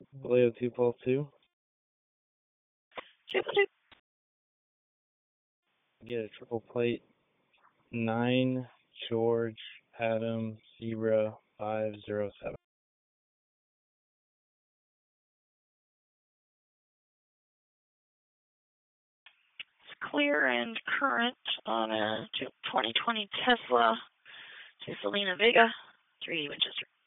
Vallejo 2 Pulse 2. Get a triple plate. 9 George Adam Zebra 507. It's clear and current on a 2020 Tesla to Selena Vega, 3 Winchester.